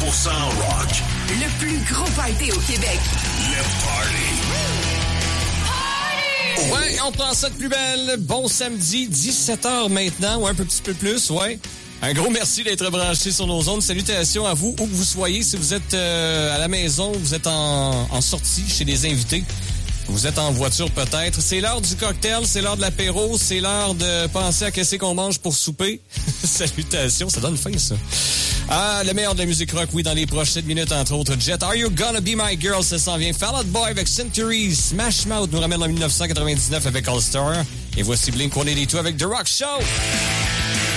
rock. Le plus gros party au Québec. Le Party. Ouais, on prend ça de plus belle. Bon samedi, 17h maintenant, ou un petit peu plus, ouais. Un gros merci d'être branché sur nos ondes. Salutations à vous, où que vous soyez. Si vous êtes à la maison, vous êtes en sortie chez des invités, vous êtes en voiture peut-être. C'est l'heure du cocktail, c'est l'heure de l'apéro, c'est l'heure de penser à qu'est-ce qu'on mange pour souper. Salutations, ça donne faim ça. Ah, le meilleur de la musique rock, oui, dans les prochaines minutes, entre autres. Jet, Are You Gonna Be My Girl, ça s'en vient. Fall Out Boy avec Century. Smash Mouth nous ramène en 1999 avec All Star. Et voici Blink-182 avec The Rock Show.